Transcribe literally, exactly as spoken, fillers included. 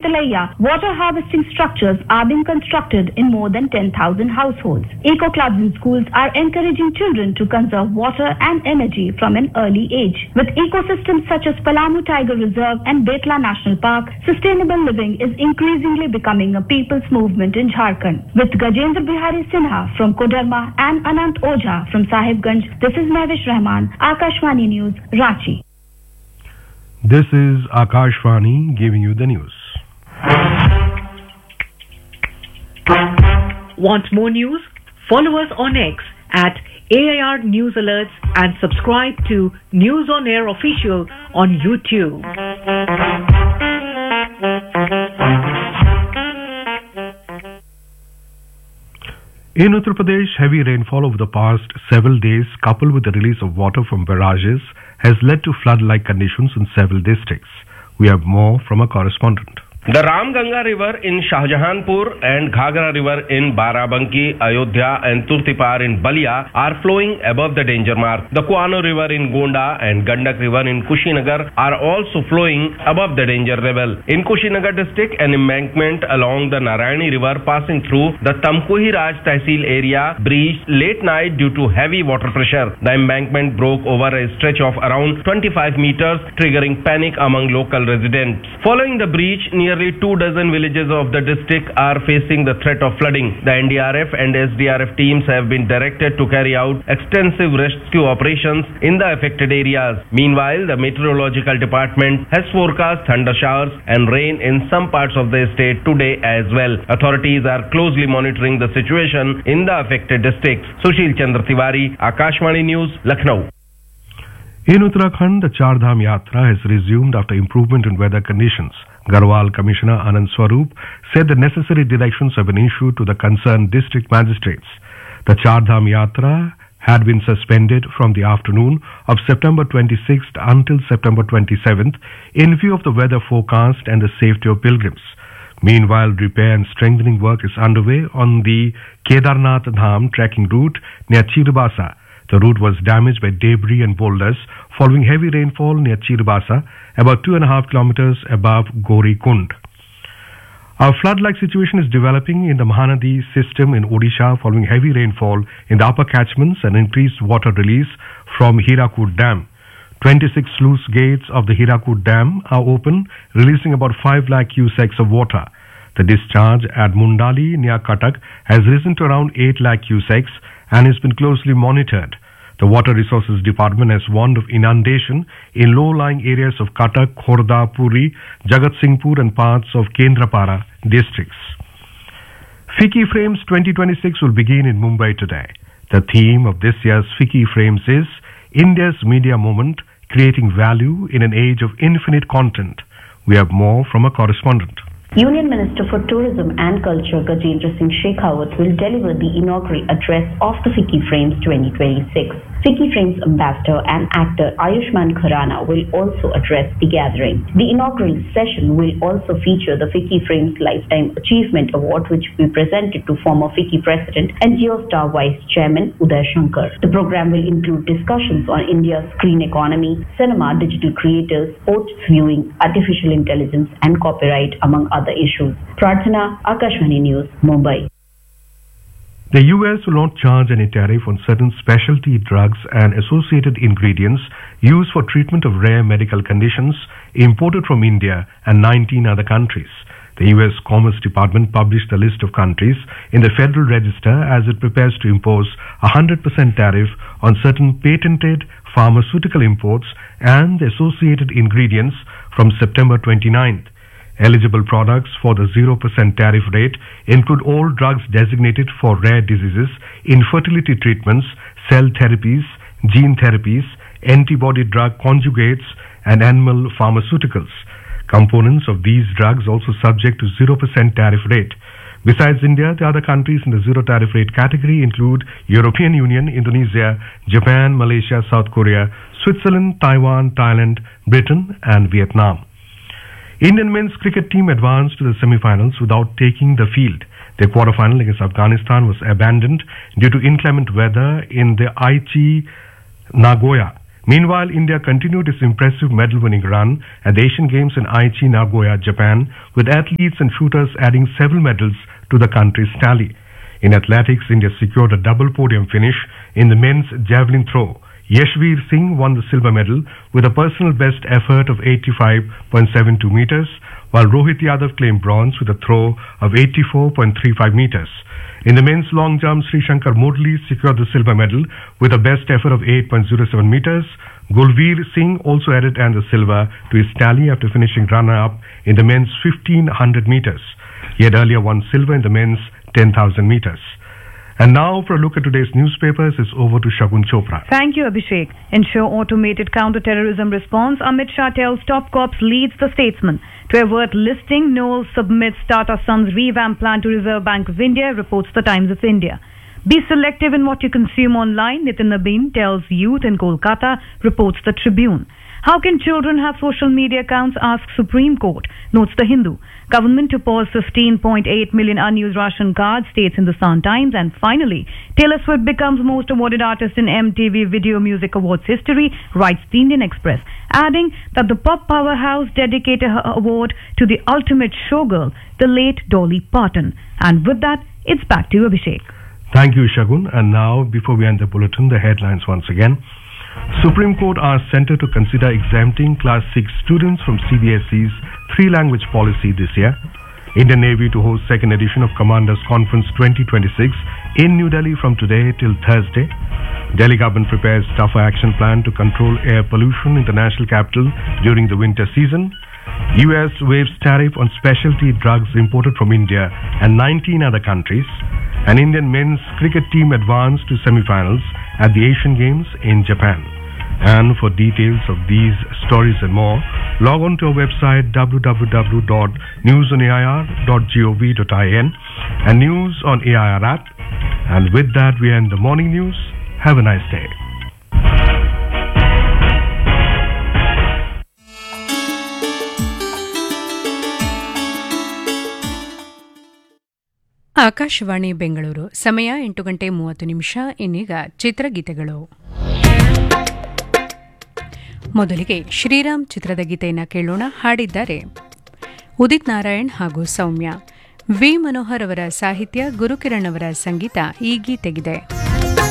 Talaya, water harvesting structures are being constructed in more than ten thousand households. Eco clubs in schools are encouraging children to conserve water and energy from an early age. With ecosystems such as Palamu Tiger Reserve and Betla National Park, sustainable living is increasingly becoming a people's movement in Jharkhand. With Gajendra Bihari Sinha from Kodarma and Anant Ojha from Sahibganj, this is Mahvish Rahman, Akashvani News, Ranchi. This is Akashvani giving you the news. Want more news? Follow us on X at A I R News Alerts and subscribe to News on Air Official on YouTube. In Uttar Pradesh, heavy rainfall over the past several days, coupled with the release of water from barrages, has led to flood-like conditions in several districts. We have more from a correspondent. The Ramganga River in Shahjahanpur and Ghagra River in Barabanki, Ayodhya and Turtipar in Balia are flowing above the danger mark. The Kuano River in Gonda and Gandak River in Kushinagar are also flowing above the danger level. In Kushinagar district, an embankment along the Narayani River passing through the Tamkuhi Raj Tehsil area breached late night due to heavy water pressure. The embankment broke over a stretch of around twenty-five meters, triggering panic among local residents. Following the breach, near Nearly two dozen villages of the district are facing the threat of flooding. The N D R F and S D R F teams have been directed to carry out extensive rescue operations in the affected areas. Meanwhile, the Meteorological Department has forecast thunder showers and rain in some parts of the state today as well. Authorities are closely monitoring the situation in the affected districts. Sushil Chandra Tiwari, Akashvani News, Lucknow. In Uttarakhand, the Char Dham Yatra has resumed after improvement in weather conditions. Garhwal Commissioner Anand Swarup said the necessary directions have been issued to the concerned district magistrates. The Char Dham Yatra had been suspended from the afternoon of September twenty-sixth until September twenty-seventh in view of the weather forecast and the safety of pilgrims. Meanwhile, repair and strengthening work is underway on the Kedarnath Dham trekking route near Chiribasa. The route was damaged by debris and boulders following heavy rainfall near Chiribasa, about two and a half kilometers above Gori Kund. A flood-like situation is developing in the Mahanadi system in Odisha following heavy rainfall in the upper catchments and increased water release from Hirakud Dam. twenty-six sluice gates of the Hirakud Dam are open, releasing about five lakh cusecs of water. The discharge at Mundali near Cuttack has risen to around eight lakh cusecs and has been closely monitored. The Water Resources Department has warned of inundation in low-lying areas of Cuttack, Khorda, Puri, Jagat Singhpur and parts of Kendrapara districts. FICCI Frames twenty twenty-six will begin in Mumbai today. The theme of this year's FICCI Frames is India's Media Moment, Creating Value in an Age of Infinite Content. We have more from a correspondent. Union Minister for Tourism and Culture Gajendra Singh Shekhawat will deliver the inaugural address of the FICCI Frames twenty twenty-six. FICCI Frames ambassador and actor Ayushman Khurrana will also address the gathering. The inaugural session will also feature the FICCI Frames Lifetime Achievement Award, which will be presented to former FICCI President and GeoStar Vice Chairman Uday Shankar. The program will include discussions on India's green economy, cinema, digital creators, sports viewing, artificial intelligence and copyright, among other issues. Prarthana, Akashvani News, Mumbai. The U S will not charge any tariff on certain specialty drugs and associated ingredients used for treatment of rare medical conditions imported from India and nineteen other countries. The U S Commerce Department published a list of countries in the Federal Register as it prepares to impose a one hundred percent tariff on certain patented pharmaceutical imports and the associated ingredients from September twenty-ninth. Eligible products for the zero percent tariff rate include all drugs designated for rare diseases, infertility treatments, cell therapies, gene therapies, antibody drug conjugates, and animal pharmaceuticals. Components of these drugs also subject to zero percent tariff rate. Besides India, the other countries in the zero tariff rate category include European Union, Indonesia, Japan, Malaysia, South Korea, Switzerland, Taiwan, Thailand, Britain, and Vietnam. Indian men's cricket team advanced to the semi-finals without taking the field. Their quarter-final against Afghanistan was abandoned due to inclement weather in the Aichi, Nagoya Meanwhile, India continued its impressive medal-winning run at the Asian Games in Aichi, Nagoya, Japan, with athletes and shooters adding several medals to the country's tally. In athletics, India secured a double podium finish in the men's javelin throw. Yashveer Singh won the silver medal with a personal best effort of eighty-five point seven two meters, while Rohit Yadav claimed bronze with a throw of eighty-four point three five meters. In the men's long jump, Sri Shankar Murli secured the silver medal with a best effort of eight point zero seven meters. Gulveer Singh also added and the silver to his tally after finishing runner-up in the men's fifteen hundred meters. He had earlier won silver in the men's ten thousand meters. And now for a look at today's newspapers, it's over to Shagun Chopra. Thank you, Abhishek. Ensure automated counter-terrorism response. Amit Shah tells top cops leads the statesman. To avert listing, Noel submits Tata Sons revamp plan to Reserve Bank of India, reports the Times of India. Be selective in what you consume online, Nitin Nabeen tells youth in Kolkata, reports the Tribune. How can children have social media accounts, asks Supreme Court, notes the Hindu. Government to pause fifteen point eight million unused ration cards, states in the Sun Times. And finally, Taylor Swift becomes most awarded artist in M T V Video Music Awards history, writes the Indian Express, adding that the pop powerhouse dedicated her award to the ultimate showgirl, the late Dolly Parton. And with that, it's back to you, Abhishek. Thank you, Shagun. And now, before we end the bulletin, the headlines once again. Supreme Court asked Centre to consider exempting Class six students from C B S E's three-language policy this year. Indian Navy to host second edition of Commanders Conference twenty twenty-six in New Delhi from today till Thursday. Delhi government prepares tougher action plan to control air pollution in the national capital during the winter season. U S waives tariff on specialty drugs imported from India and nineteen other countries. An Indian men's cricket team advanced to semi-finals at the Asian Games in Japan. And for details of these stories and more, log on to our website w w w dot news on a i r dot gov dot i n and News on A I R app. And with that, we end the morning news. Have a nice day. Akashvani Bengaluru ಸಮಯ ಎಂಟು ಗಂಟೆ ಮೂವತ್ತು ನಿಮಿಷ. ಇನ್ನೀಗ ಚಿತ್ರಗೀತೆಗಳು. ಮೊದಲಿಗೆ ಶ್ರೀರಾಮ್ ಚಿತ್ರದ ಗೀತೆಯನ್ನು ಕೇಳೋಣ. ಹಾಡಿದ್ದಾರೆ ಉದಿತ್ ನಾರಾಯಣ್ ಹಾಗೂ ಸೌಮ್ಯ. ವಿ ಮನೋಹರ್ ಅವರ ಸಾಹಿತ್ಯ, ಗುರುಕಿರಣ್ ಅವರ ಸಂಗೀತ ಈ ಗೀತೆಗಿದೆ.